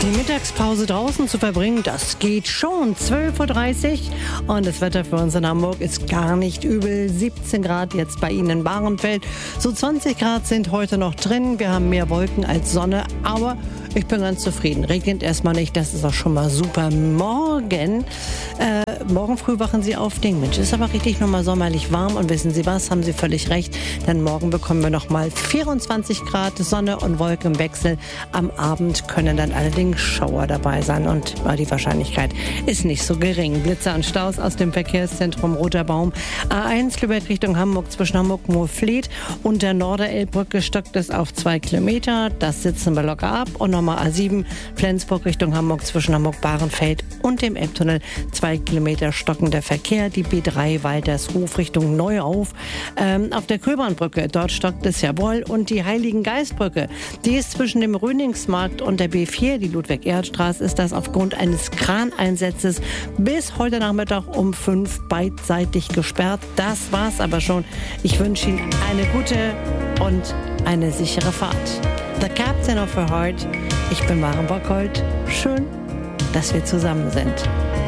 Die Mittagspause draußen zu verbringen, das geht schon. 12.30 Uhr und das Wetter für uns in Hamburg ist gar nicht übel. 17 Grad jetzt bei Ihnen in Bahrenfeld. So 20 Grad sind heute noch drin. Wir haben mehr Wolken als Sonne, aber ich bin ganz zufrieden. Regnet erstmal nicht, das ist auch schon mal super. Morgen früh wachen Sie auf, denken, Mensch, ist aber richtig nochmal sommerlich warm. Und wissen Sie was, haben Sie völlig recht, denn morgen bekommen wir nochmal 24 Grad Sonne und Wolken im Wechsel. Am Abend können dann allerdings Schauer dabei sein und die Wahrscheinlichkeit ist nicht so gering. Blitzer und Staus aus dem Verkehrszentrum Roter Baum. A1 Lübeck Richtung Hamburg zwischen Hamburg-Moorfleet und der Norderelbbrücke stockt es auf 2 Kilometer. Das sitzen wir locker ab. Und nochmal A7 Flensburg Richtung Hamburg zwischen Hamburg-Bahrenfeld und dem Elbtunnel 2 Kilometer stockender Verkehr. Die B3 Waltershof Richtung Neuauf. Auf der Köbernbrücke, dort stockt es ja wohl. Und die Heiligengeistbrücke, die ist zwischen dem Röningsmarkt und der B4, die Ludwig-Erhard-Straße, ist das aufgrund eines Kraneinsatzes bis heute Nachmittag um 5 beidseitig gesperrt. Das war's aber schon. Ich wünsche Ihnen eine gute und eine sichere Fahrt. The Captain of Her Heart. Ich bin Maren Bockholt. Schön, dass wir zusammen sind.